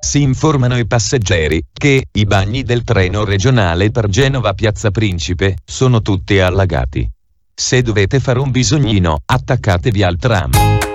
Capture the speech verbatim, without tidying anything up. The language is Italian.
Si informano i passeggeri che i bagni del treno regionale per Genova Piazza Principe sono tutti allagati. Se dovete fare un bisognino, attaccatevi al tram.